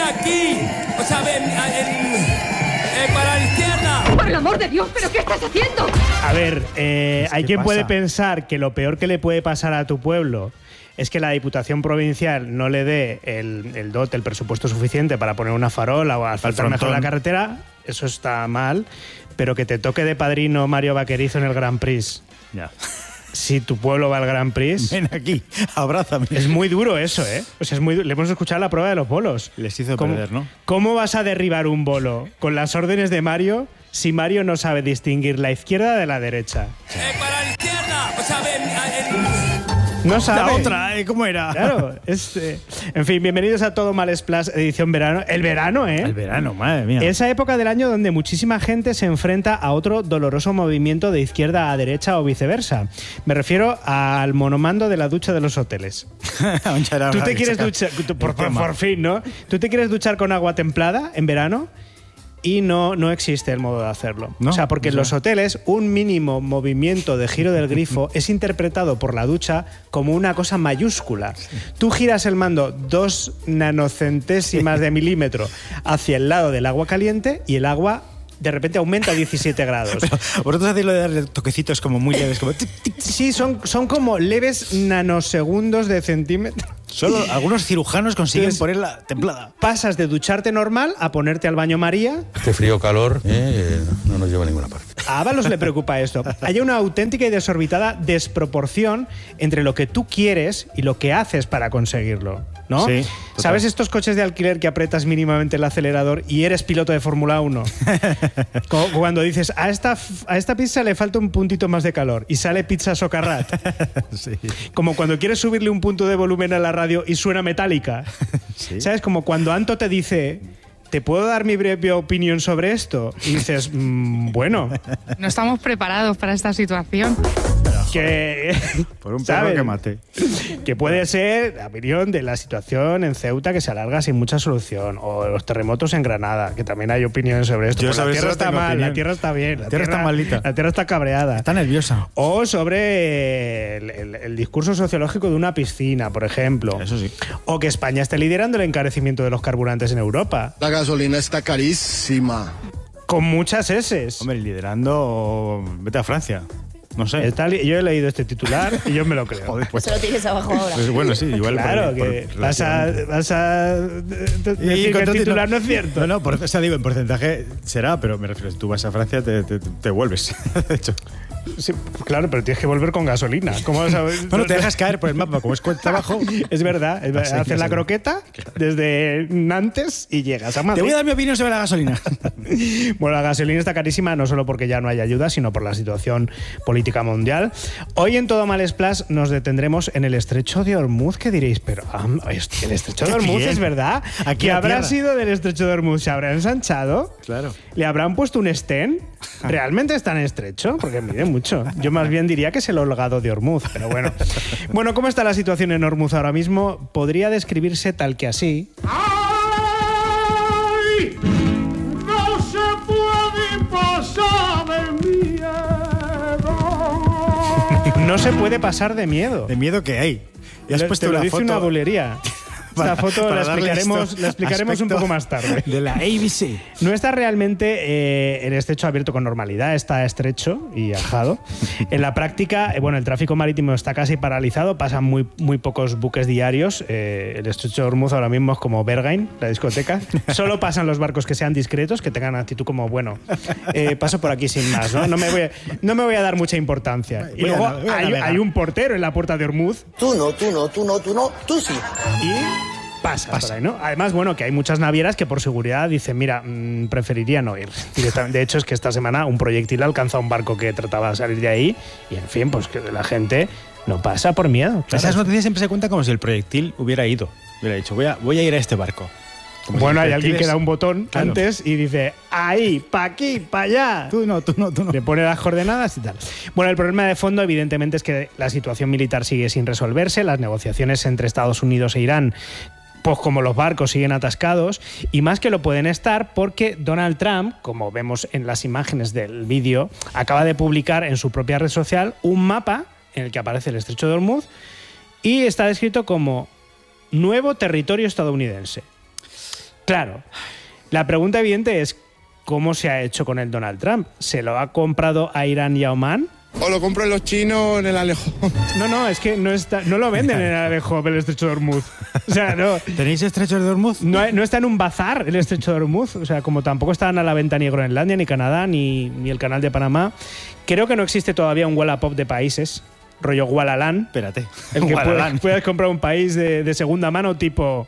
aquí. O sea, para la izquierda. ¡Por el amor de Dios! ¿Pero qué estás haciendo? A ver, hay quien puede pensar que lo peor que le puede pasar a tu pueblo es que la Diputación Provincial no le dé el dote, el presupuesto suficiente para poner una farola o asfaltar mejor la carretera. Eso está mal. Pero que te toque de padrino Mario Vaquerizo en el Grand Prix. Ya. Si tu pueblo va al Grand Prix... Ven aquí, abrázame. Es muy duro eso, ¿eh? O sea, le hemos escuchado la prueba de los bolos. Les hizo perder, ¿no? ¿Cómo vas a derribar un bolo con las órdenes de Mario si Mario no sabe distinguir la izquierda de la derecha? Para la izquierda. O sea, no sabe. La otra, ¿cómo era? Claro. En fin, bienvenidos a Todo Mal Splash, edición verano. El verano, ¿eh? El verano, madre mía. Esa época del año donde muchísima gente se enfrenta a otro doloroso movimiento de izquierda a derecha o viceversa. Me refiero al monomando de la ducha de los hoteles. Tú te quieres duchar, por fin, ¿no? Tú te quieres duchar con agua templada en verano y no existe el modo de hacerlo. ¿No? O sea, porque en los hoteles un mínimo movimiento de giro del grifo es interpretado por la ducha como una cosa mayúscula. Tú giras el mando 2 nanocentésimas de milímetro hacia el lado del agua caliente y el agua de repente aumenta a 17 grados. Pero vosotros hacéis lo de darle toquecitos como muy leves. Como... Sí, son como leves nanosegundos de centímetro. Solo algunos cirujanos consiguen ponerla templada. Pasas de ducharte normal a ponerte al baño María. Este frío-calor no nos lleva a ninguna parte. A Ábalos le preocupa esto. Hay una auténtica y desorbitada desproporción entre lo que tú quieres y lo que haces para conseguirlo, ¿no? Sí, ¿sabes estos coches de alquiler que apretas mínimamente el acelerador y eres piloto de Fórmula 1? Cuando dices, a esta pizza le falta un puntito más de calor y sale pizza Socarrat. Sí. Como cuando quieres subirle un punto de volumen a la radio y suena metálica. Sí. ¿Sabes? Como cuando Anto te dice, ¿te puedo dar mi breve opinión sobre esto? Y dices, bueno. No estamos preparados para esta situación. Que, por un perro que mate. Que puede ser la opinión de la situación en Ceuta que se alarga sin mucha solución, o los terremotos en Granada, que también hay opiniones sobre esto. La tierra está mal, opinión. La tierra está bien, la tierra está malita, la tierra está cabreada, está nerviosa. O sobre el discurso sociológico de una piscina, por ejemplo. Eso sí. O que España esté liderando el encarecimiento de los carburantes en Europa. La gasolina está carísima. Con muchas eses. Hombre, liderando, vete a Francia. No sé. Yo he leído este titular y yo me lo creo. Joder, pues. Eso lo tienes abajo ahora. Pues bueno, sí, igual. Claro, que vas a decir que el titular no es cierto. No, o sea, digo, en porcentaje será, pero me refiero, si tú vas a Francia te vuelves, de hecho. Sí, claro, pero tienes que volver con gasolina. ¿Cómo vas a ver? Bueno, te dejas caer por el mapa, como es cuenta abajo. Es verdad, haces la croqueta desde Nantes y llegas a Madrid. Te voy a dar mi opinión sobre la gasolina. Bueno, la gasolina está carísima no solo porque ya no hay ayuda, sino por la situación política mundial. Hoy en Todo Mal Splash nos detendremos en el Estrecho de Hormuz, que diréis, pero el Estrecho de Hormuz es verdad. ¿Qué habrá sido del Estrecho de Hormuz? ¿Se habrá ensanchado? Claro. ¿Le habrán puesto un estén? ¿Realmente es tan estrecho? Porque mide mucho. Yo más bien diría que es el holgado de Hormuz, pero bueno. Bueno, ¿cómo está la situación en Hormuz ahora mismo? Podría describirse tal que así. ¡Ay! ¡No se puede pasar de miedo! No se puede pasar de miedo. ¿De miedo qué hay? Y has puesto la foto. Una bulería. Esta foto la explicaremos un poco más tarde. De la ABC. No está realmente el estrecho abierto con normalidad, está estrecho y ajado. En la práctica, el tráfico marítimo está casi paralizado, pasan muy pocos buques diarios. El estrecho de Hormuz ahora mismo es como Berghain, la discoteca. Solo pasan los barcos que sean discretos, que tengan actitud como, paso por aquí sin más, ¿no? No me voy a dar mucha importancia. Y luego hay un portero en la puerta de Hormuz. Tú no, tú sí. Y pasa por ahí, ¿no? Además, que hay muchas navieras que por seguridad dicen, mira, preferiría no ir. De hecho, es que esta semana un proyectil alcanza un barco que trataba de salir de ahí y, en fin, pues que la gente no pasa por miedo. Claro. Esas noticias siempre se cuentan como si el proyectil hubiera ido. Hubiera dicho, voy a ir a este barco. Como hay alguien que da un botón antes y dice, ahí, pa' aquí, pa' allá. Tú no. Le pone las coordenadas y tal. Bueno, el problema de fondo, evidentemente, es que la situación militar sigue sin resolverse. Las negociaciones entre Estados Unidos e Irán, pues como los barcos siguen atascados, y más que lo pueden estar porque Donald Trump, como vemos en las imágenes del vídeo, acaba de publicar en su propia red social un mapa en el que aparece el Estrecho de Hormuz y está descrito como nuevo territorio estadounidense. Claro. La pregunta evidente es ¿cómo se ha hecho con el Donald Trump? ¿Se lo ha comprado a Irán y a Omán? O lo compran los chinos en el Alejo. No, es que no lo venden en el Alejo, el estrecho de Hormuz. O sea, no. ¿Tenéis estrechos de Hormuz? No está en un bazar el estrecho de Hormuz. O sea, como tampoco están a la venta ni Groenlandia, ni Canadá, ni el canal de Panamá. Creo que no existe todavía un Wallapop de países, rollo Wallaland. Espérate. El que puedas comprar un país de segunda mano tipo...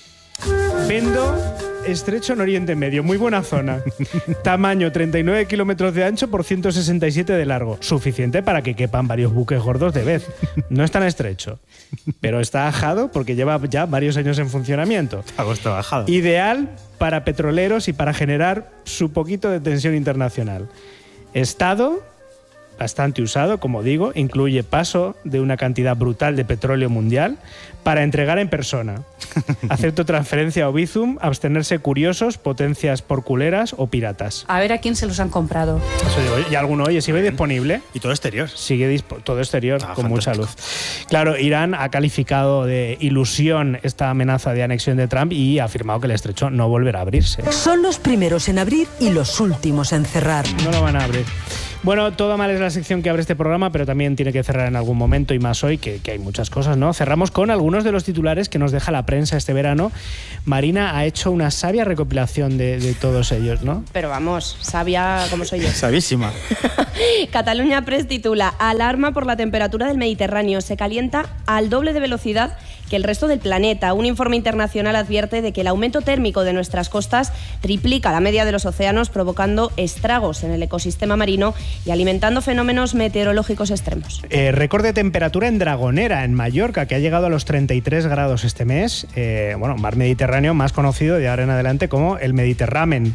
Vendo estrecho en Oriente Medio, muy buena zona. Tamaño 39 kilómetros de ancho por 167 de largo. Suficiente para que quepan varios buques gordos de vez. No es tan estrecho, pero está ajado porque lleva ya varios años en funcionamiento. Agosto bajado. Ideal para petroleros y para generar su poquito de tensión internacional. Estado... bastante usado, como digo, incluye paso de una cantidad brutal de petróleo mundial para entregar en persona. Acepto transferencia o Bizum, abstenerse curiosos, potencias porculeras o piratas. A ver a quién se los han comprado. Eso digo, y alguno, oye, sigue disponible. Y todo exterior. Sigue todo exterior, con fantástico. mucha luz. Claro, Irán ha calificado de ilusión esta amenaza de anexión de Trump y ha afirmado que el estrecho no volverá a abrirse. Son los primeros en abrir y los últimos en cerrar. No lo van a abrir. Bueno, todo mal es la sección que abre este programa, pero también tiene que cerrar en algún momento y más hoy, que hay muchas cosas, ¿no? Cerramos con algunos de los titulares que nos deja la prensa este verano. Marina ha hecho una sabia recopilación de todos ellos, ¿no? Pero vamos, sabia como soy yo. Sabísima. Cataluña Press titula: alarma por la temperatura del Mediterráneo. Se calienta al doble de velocidad que el resto del planeta. Un informe internacional advierte de que el aumento térmico de nuestras costas triplica la media de los océanos, provocando estragos en el ecosistema marino y alimentando fenómenos meteorológicos extremos. Récord de temperatura en Dragonera, en Mallorca, que ha llegado a los 33 grados este mes. Mar Mediterráneo, más conocido de ahora en adelante como el Mediterramen.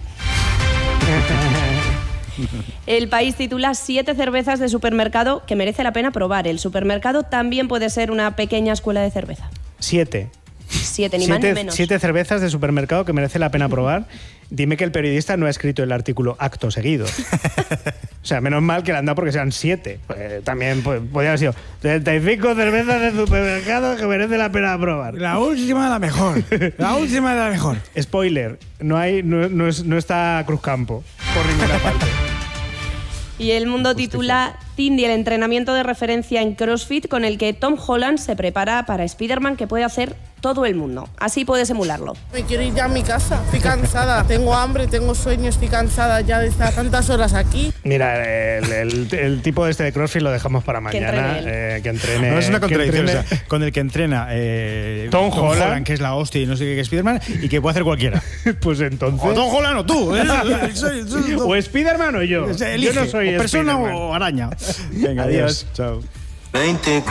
El País titula: 7 cervezas de supermercado que merece la pena probar. El supermercado también puede ser una pequeña escuela de cerveza. 7, ni más ni menos. 7 cervezas de supermercado que merece la pena probar. Dime que el periodista no ha escrito el artículo acto seguido. O sea, menos mal que le han dado porque sean 7. También podría haber sido 35 cervezas de supermercado que merece la pena probar. La última de la mejor. La última de la mejor. Spoiler, no está Cruzcampo por ninguna parte. Y El Mundo titula: Cindy, el entrenamiento de referencia en CrossFit con el que Tom Holland se prepara para Spider-Man, que puede hacer todo el mundo. Así puedes emularlo. Me quiero ir ya a mi casa, estoy cansada, tengo hambre, tengo sueño, estoy cansada ya de estar tantas horas aquí. Mira, el tipo de CrossFit lo dejamos para mañana. Que entrene. No es una contradicción, o sea, con el que entrena Tom Holland, que es la hostia y no sé qué es Spider-Man, y que puede hacer cualquiera. Pues entonces... O Tom Holland o tú. O Spider-Man o yo. Elige, yo no soy o persona Spider-Man. o araña. Venga, adiós. Chao. 20